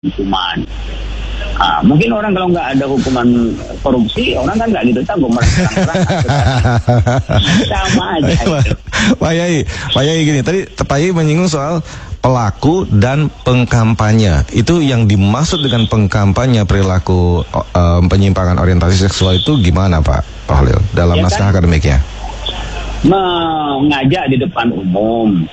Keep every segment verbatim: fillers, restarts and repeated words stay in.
hukuman. Nah, mungkin orang kalau nggak ada hukuman korupsi, orang kan nggak gitu tahu sama aja. Itu. Pak Yai, Pak Yai gini, tadi Pak Yai menyinggung soal pelaku dan pengkampanye. Itu yang dimaksud dengan pengkampanye perilaku um, penyimpangan orientasi seksual itu gimana Pak Pak Holil dalam ya naskah kan? Akademiknya? Mengajak di depan umum,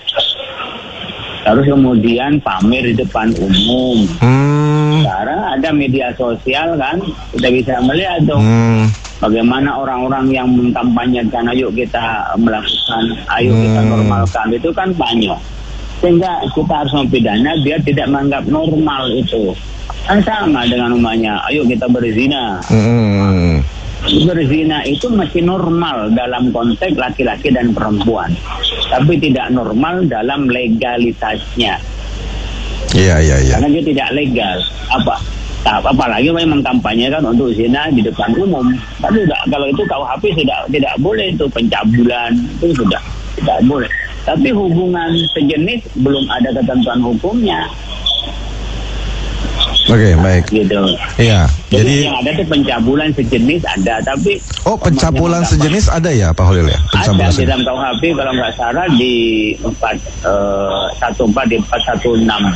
terus kemudian pamer di depan umum. Hmm. Sekarang ada media sosial kan, kita bisa melihat dong hmm. bagaimana orang-orang yang mengkampanyekan ayo kita melakukan, ayo hmm. kita normalkan, itu kan banyak. Sehingga kita harus mempidana biar tidak menganggap normal itu. Kan sama dengan umumnya, ayo kita berzina. Hmm. Berzina itu masih normal dalam konteks laki-laki dan perempuan, tapi tidak normal dalam legalitasnya. Iya iya iya. Karena dia tidak legal. Apa? Tak apalagi memang kampanyekan untuk zina di depan umum. Tapi sudah, kalau itu K U H P sudah tidak boleh, itu pencabulan itu sudah tidak boleh. Tapi hubungan sejenis belum ada ketentuan hukumnya. Oke, okay, baik. Gitu. Iya. Jadi, jadi yang ada tuh pencabulan sejenis ada, tapi oh, pencabulan sejenis ada ya, Pak Holil ya? Ada di dalam K U H P kalau nggak salah di empat satu empat di empat satu enam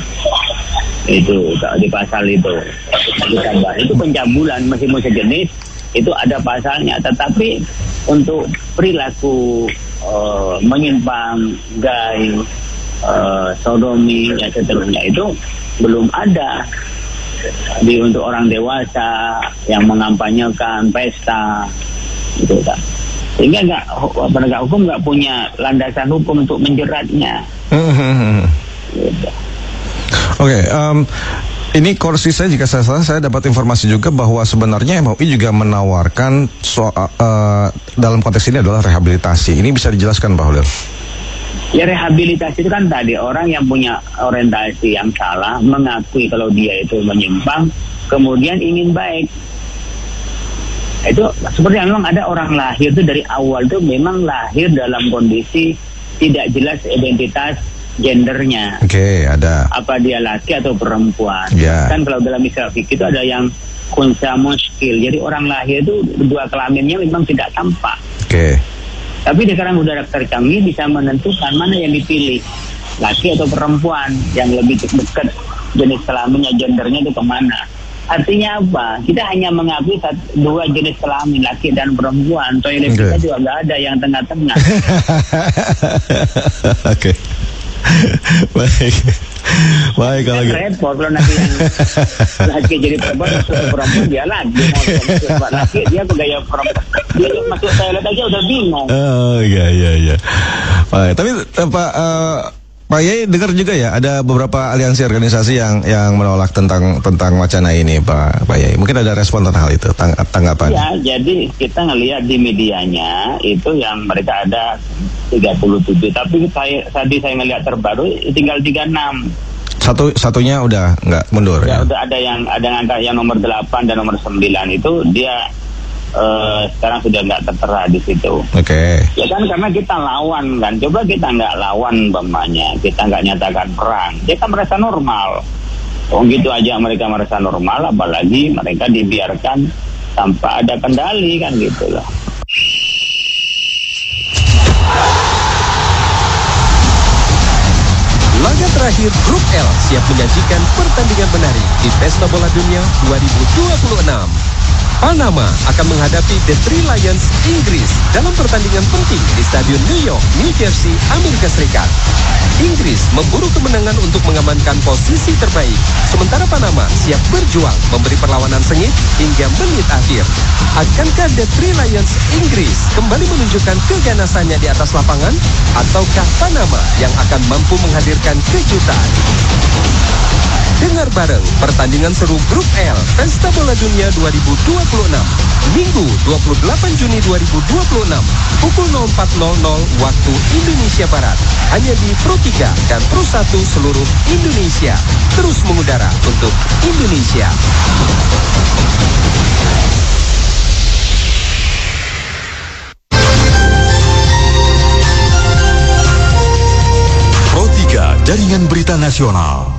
itu di pasal itu. Itu pencabulan meskipun sejenis itu ada pasalnya, tetapi untuk perilaku uh, menyimpang, gay, uh, sodomi, dan seterusnya itu belum ada. Di untuk orang dewasa yang mengampanyekan pesta gitu kan, sehingga nggak penegak hukum nggak punya landasan hukum untuk menjeratnya. Gitu. Oke, okay, um, ini koreksi saya jika saya salah. Saya dapat informasi juga bahwa sebenarnya M U I juga menawarkan soal uh, dalam konteks ini adalah rehabilitasi. Ini bisa dijelaskan Pak Holil? Ya, rehabilitasi itu kan tadi orang yang punya orientasi yang salah mengakui kalau dia itu menyimpang, kemudian ingin baik. Itu seperti yang memang ada orang lahir itu dari awal itu memang lahir dalam kondisi tidak jelas identitas gendernya. Oke, okay, ada. Apa dia laki atau perempuan? Yeah. Kan kalau dalam istilah fikih itu ada yang kunsa muskil. Jadi orang lahir itu dua kelaminnya memang tidak tampak. Oke. Okay. Tapi sekarang udah tercanggih bisa menentukan mana yang dipilih, laki atau perempuan, yang lebih dekat jenis kelaminnya, gendernya itu kemana. Artinya apa? Kita hanya mengakui satu, dua jenis kelamin, laki dan perempuan. Toilet okay. Kita juga nggak ada yang tengah-tengah. Oke. Baik. Baik kalau gitu. Repot kalau nanti yang laki jadi perempuan, masuk ke perempuan dia lagi mau masuk laki, dia bergaya perempuan. Dia masuk toilet aja udah bingung. Oh iya iya iya. Baik, tapi Pak uh, Pak Yai dengar juga ya ada beberapa aliansi organisasi yang yang menolak tentang tentang wacana ini Pak Pak Yai. Mungkin ada respon tentang hal itu, tang tanggapan. Ya, jadi kita ngelihat di medianya itu yang mereka ada tiga puluh tujuh, tapi saya tadi saya ngelihat terbaru tinggal tiga puluh enam. Satu satunya udah nggak mundur ya, ya? Udah ada yang ada angka yang nomor delapan dan nomor sembilan itu dia uh, sekarang sudah nggak tertera di situ. Oke. Okay. Ya kan karena kita lawan kan. Coba kita nggak lawan bapaknya, kita nggak nyatakan perang, kita merasa normal. Oh gitu aja mereka merasa normal, apalagi mereka dibiarkan tanpa ada kendali kan gitu loh. Laga terakhir Grup L siap menyajikan pertandingan menarik di Pesta Bola Dunia dua ribu dua puluh enam. Panama akan menghadapi The Three Lions Inggris dalam pertandingan penting di Stadion New York, New Jersey, Amerika Serikat. Inggris memburu kemenangan untuk mengamankan posisi terbaik, sementara Panama siap berjuang memberi perlawanan sengit hingga menit akhir. Akankah The Three Lions Inggris kembali menunjukkan keganasannya di atas lapangan, ataukah Panama yang akan mampu menghadirkan kejutan? Dengar bareng pertandingan seru Grup L Pesta Bola Dunia dua ribu dua puluh enam Minggu dua puluh delapan Juni dua ribu dua puluh enam pukul nol empat nol nol waktu Indonesia Barat, hanya di Pro tiga dan Pro satu seluruh Indonesia. Terus mengudara untuk Indonesia. Pro tiga Jaringan Berita Nasional.